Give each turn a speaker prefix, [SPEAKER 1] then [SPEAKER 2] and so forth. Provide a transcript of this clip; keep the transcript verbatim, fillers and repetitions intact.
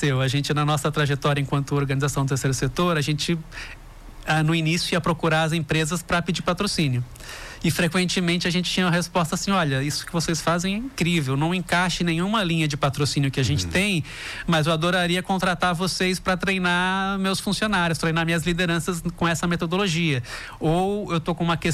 [SPEAKER 1] aconteceu? A gente, na nossa trajetória enquanto organização do terceiro setor, a gente, no início, ia procurar as empresas para pedir patrocínio. E frequentemente a gente tinha a resposta assim: olha, isso que vocês fazem é incrível, não encaixe em nenhuma linha de patrocínio que a gente uhum. tem, mas eu adoraria contratar vocês para treinar meus funcionários, treinar minhas lideranças com essa metodologia. Ou eu estou com uma questão